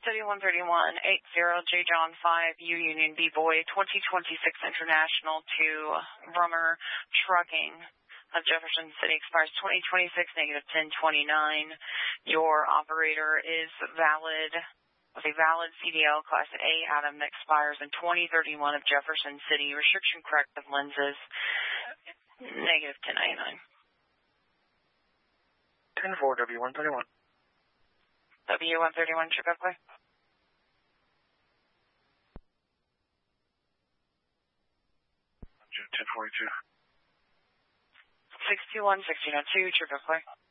W131-80 J John 5 U Union B Boy 2026 International to Brummer Trucking of Jefferson City expires 2026 -1029. Your operator is valid with a valid CDL Class A Adam that expires in 2031 of Jefferson City. Restriction correct of lenses -1099. 10-4 W131. W131 Chicago. 1042. 621-1602 Chicago.